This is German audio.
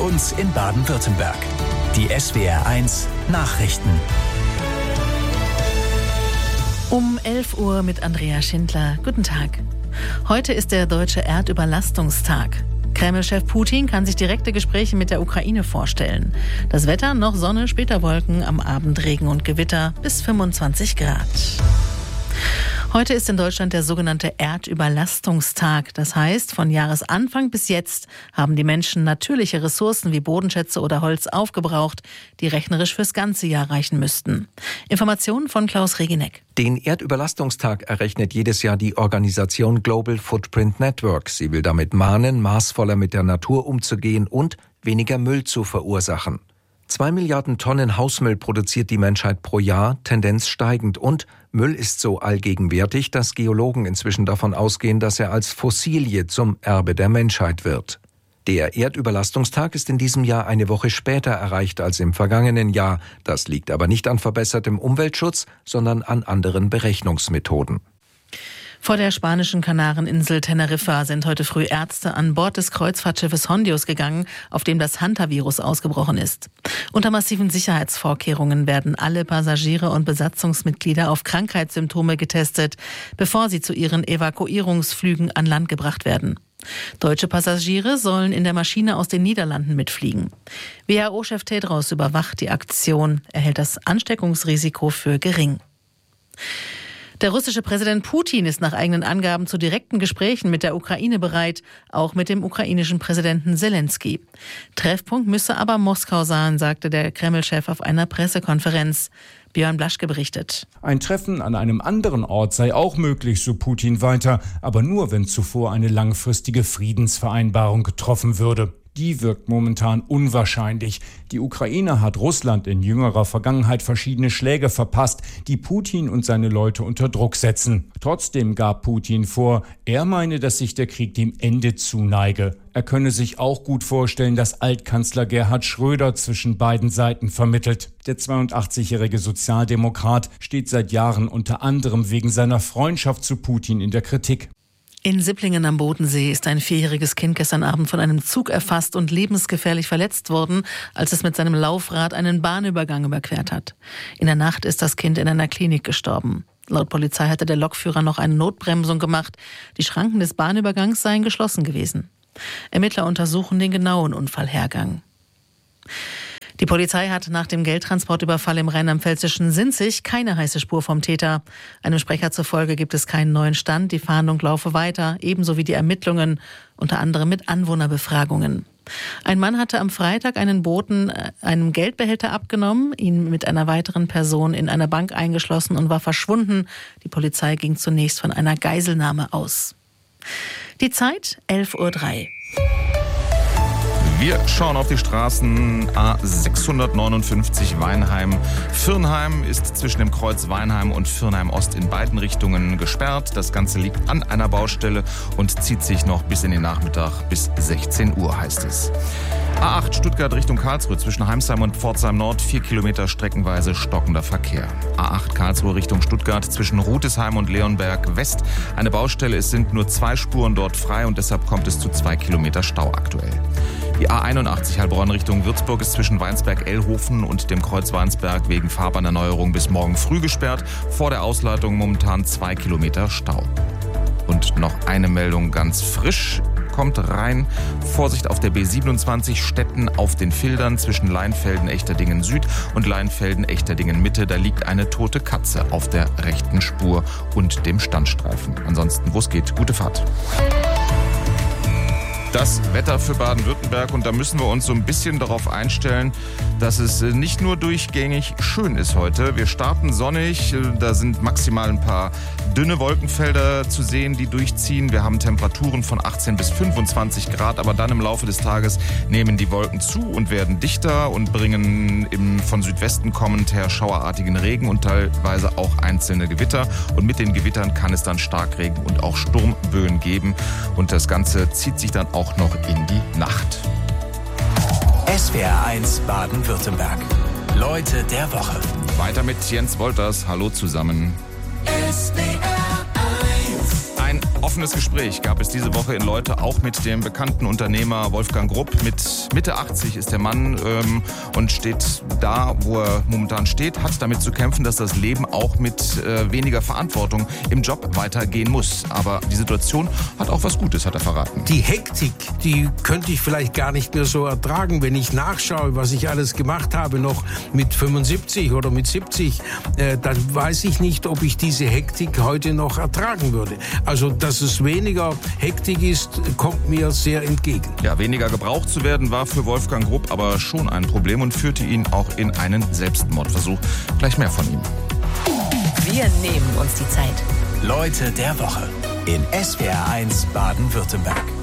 uns in Baden-Württemberg. Die SWR1 Nachrichten. Um 11 Uhr mit Andrea Schindler. Guten Tag. Heute ist der deutsche Erdüberlastungstag. Kreml-Chef Putin kann sich direkte Gespräche mit der Ukraine vorstellen. Das Wetter: noch Sonne, später Wolken, am Abend Regen und Gewitter bis 25 Grad. Heute ist in Deutschland der sogenannte Erdüberlastungstag. Das heißt, von Jahresanfang bis jetzt haben die Menschen natürliche Ressourcen wie Bodenschätze oder Holz aufgebraucht, die rechnerisch fürs ganze Jahr reichen müssten. Informationen von Klaus Regineck. Den Erdüberlastungstag errechnet jedes Jahr die Organisation Global Footprint Network. Sie will damit mahnen, maßvoller mit der Natur umzugehen und weniger Müll zu verursachen. 2 Milliarden Tonnen Hausmüll produziert die Menschheit pro Jahr, Tendenz steigend. Und Müll ist so allgegenwärtig, dass Geologen inzwischen davon ausgehen, dass er als Fossilie zum Erbe der Menschheit wird. Der Erdüberlastungstag ist in diesem Jahr eine Woche später erreicht als im vergangenen Jahr. Das liegt aber nicht an verbessertem Umweltschutz, sondern an anderen Berechnungsmethoden. Vor der spanischen Kanareninsel Teneriffa sind heute früh Ärzte an Bord des Kreuzfahrtschiffes Hondius gegangen, auf dem das Hantavirus ausgebrochen ist. Unter massiven Sicherheitsvorkehrungen werden alle Passagiere und Besatzungsmitglieder auf Krankheitssymptome getestet, bevor sie zu ihren Evakuierungsflügen an Land gebracht werden. Deutsche Passagiere sollen in der Maschine aus den Niederlanden mitfliegen. WHO-Chef Tedros überwacht die Aktion. Er hält das Ansteckungsrisiko für gering. Der russische Präsident Putin ist nach eigenen Angaben zu direkten Gesprächen mit der Ukraine bereit, auch mit dem ukrainischen Präsidenten Zelensky. Treffpunkt müsse aber Moskau sein, sagte der Kreml-Chef auf einer Pressekonferenz. Björn Blaschke berichtet. Ein Treffen an einem anderen Ort sei auch möglich, so Putin weiter, aber nur, wenn zuvor eine langfristige Friedensvereinbarung getroffen würde. Die wirkt momentan unwahrscheinlich. Die Ukraine hat Russland in jüngerer Vergangenheit verschiedene Schläge verpasst, die Putin und seine Leute unter Druck setzen. Trotzdem gab Putin vor, er meine, dass sich der Krieg dem Ende zuneige. Er könne sich auch gut vorstellen, dass Altkanzler Gerhard Schröder zwischen beiden Seiten vermittelt. Der 82-jährige Sozialdemokrat steht seit Jahren unter anderem wegen seiner Freundschaft zu Putin in der Kritik. In Sipplingen am Bodensee ist ein 4-jähriges Kind gestern Abend von einem Zug erfasst und lebensgefährlich verletzt worden, als es mit seinem Laufrad einen Bahnübergang überquert hat. In der Nacht ist das Kind in einer Klinik gestorben. Laut Polizei hatte der Lokführer noch eine Notbremsung gemacht. Die Schranken des Bahnübergangs seien geschlossen gewesen. Ermittler untersuchen den genauen Unfallhergang. Die Polizei hat nach dem Geldtransportüberfall im rheinland-pfälzischen Sinzig keine heiße Spur vom Täter. Einem Sprecher zufolge gibt es keinen neuen Stand. Die Fahndung laufe weiter, ebenso wie die Ermittlungen, unter anderem mit Anwohnerbefragungen. Ein Mann hatte am Freitag einen Boten einen Geldbehälter abgenommen, ihn mit einer weiteren Person in einer Bank eingeschlossen und war verschwunden. Die Polizei ging zunächst von einer Geiselnahme aus. Die Zeit 11:03 Uhr. Wir schauen auf die Straßen. A659 Weinheim-Firnheim ist zwischen dem Kreuz Weinheim und Firnheim-Ost in beiden Richtungen gesperrt. Das Ganze liegt an einer Baustelle und zieht sich noch bis in den Nachmittag, bis 16 Uhr heißt es. A8 Stuttgart Richtung Karlsruhe zwischen Heimsheim und Pforzheim Nord 4 Kilometer streckenweise stockender Verkehr. A8 Karlsruhe Richtung Stuttgart zwischen Rutesheim und Leonberg West eine Baustelle. Es sind nur 2 Spuren dort frei und deshalb kommt es zu 2 Kilometer Stau aktuell. Die A81 Heilbronn Richtung Würzburg ist zwischen Weinsberg-Ellhofen und dem Kreuz Weinsberg wegen Fahrbahnerneuerung bis morgen früh gesperrt. Vor der Ausleitung momentan 2 Kilometer Stau. Und noch eine Meldung ganz frisch kommt rein. Vorsicht auf der B27 Stetten auf den Fildern zwischen Leinfelden-Echterdingen Süd und Leinfelden-Echterdingen Mitte. Da liegt eine tote Katze auf der rechten Spur und dem Standstreifen. Ansonsten, wo es geht, gute Fahrt. Das Wetter für Baden-Württemberg, und da müssen wir uns so ein bisschen darauf einstellen, dass es nicht nur durchgängig schön ist heute. Wir starten sonnig, da sind maximal ein paar dünne Wolkenfelder zu sehen, die durchziehen. Wir haben Temperaturen von 18 bis 25 Grad, aber dann im Laufe des Tages nehmen die Wolken zu und werden dichter und bringen im von Südwesten kommend her schauerartigen Regen und teilweise auch einzelne Gewitter. Und mit den Gewittern kann es dann Starkregen und auch Sturmböen geben. Und das Ganze zieht sich dann auch noch in die Nacht. SWR1 Baden-Württemberg. Leute der Woche. Weiter mit Jens Wolters. Hallo zusammen. SWR1. Ein offenes Gespräch gab es diese Woche in Leute, auch mit dem bekannten Unternehmer Wolfgang Grupp. Mit Mitte 80 ist der Mann und steht da, wo er momentan steht, hat damit zu kämpfen, dass das Leben auch mit weniger Verantwortung im Job weitergehen muss. Aber die Situation hat auch was Gutes, hat er verraten. Die Hektik, die könnte ich vielleicht gar nicht mehr so ertragen, wenn ich nachschaue, was ich alles gemacht habe, noch mit 75 oder mit 70, dann weiß ich nicht, ob ich diese Hektik heute noch ertragen würde. Also, dass es weniger Hektik ist, kommt mir sehr entgegen. Ja, weniger gebraucht zu werden war für Wolfgang Grupp aber schon ein Problem und führte ihn auch in einen Selbstmordversuch. Gleich mehr von ihm. Wir nehmen uns die Zeit. Leute der Woche in SWR 1 Baden-Württemberg.